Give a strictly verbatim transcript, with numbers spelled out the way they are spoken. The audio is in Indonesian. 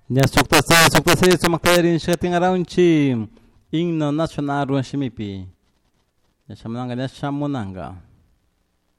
Ya sukta sa sukta sa sumaktayarin siya tingarawin chi ingno national ruan shimipi. Ya shamananga ya shamunanga.